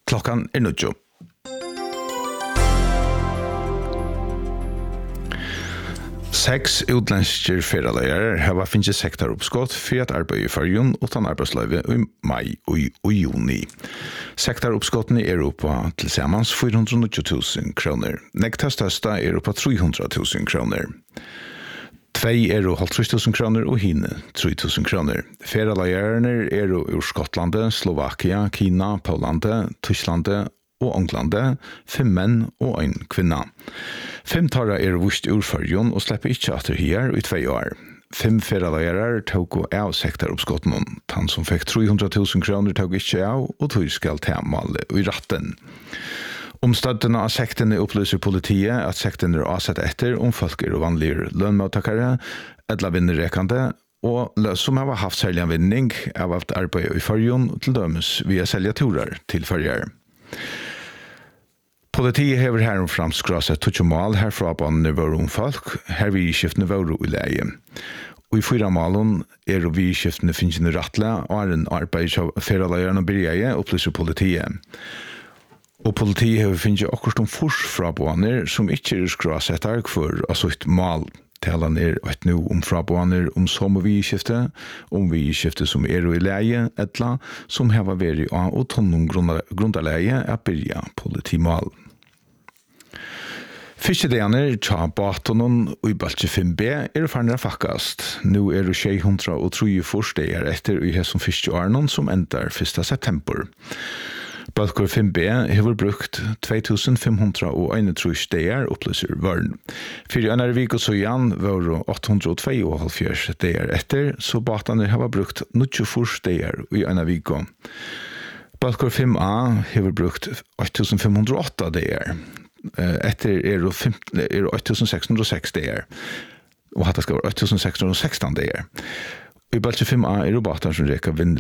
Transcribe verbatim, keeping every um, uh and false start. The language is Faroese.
Klockan är nio. Sex utländska ferieledare har finnit sektoruppskott för att arbeta i Färjön utan arbetslöve i maj och i, och i juni. Sektoruppskotten i Europa tillsammans fyrahundranio tusen kronor. Nästa största är Europa trehundra tusen kronor. Två euro halvtrys tusen kronor och hinne tre tusen kronor. Ferieledare är ur Skottland, Slovakia, Kina, Poland, Tyskland och England, fem män och en kvinna. Fem tarra er vust ur Färjön och släpper inte att här i två år. Fem ferieledare tog av sektoruppskotten. Han som fick trehundra tusen kronor tog inte av och tog skall ta mål i ratten. Omstøttene av sekten upplyser politiet at sekten er avsett etter om folk er vanlige lønnmottakere, eller vinnerrekende, og som har haft særlig vinning av at arbeide i Färjön til dømes via seljatorer til Färjör. Politiet hever her framskrasset tutjemal herfra på nivå om folk, her vi skiftende våre i leie. Og i fyra malen er vi skiftende finnes rattle, og er en arbeid av ferielederne byrjeie, opplyser politiet. Og politiet har finnet akkurat om fors fra båner som ikke er skrasettar for altså et mal. Talan er et nu om fraboaner om som vi skifte, om vi skifte som er i leie, etla som har vært av og tonnom grundaleie er byrja politimal. Fiskedeianer tja batonen og i balti fem B er farnere fakkast. Nå er det tjehundra og tre forsteier etter i hesson fiskearnon som endar første september. Balkor fem B har brukt två tusen femhundra och einogtrýss stegar upplyser vörn. För en är vik och så igen var åttahundratvåoghálvfjerðs stegar efter, så bataner har brukt nittiofyra stegar i en vik. Balkor fem A har brukt åttafemhundraåtta stegar. Efter är det åttahundrasexhundrasex stegar. Och hatta ska vara åttahundrasexhundrasexton stegar. I Balkor fem A är det bataner som räcker vind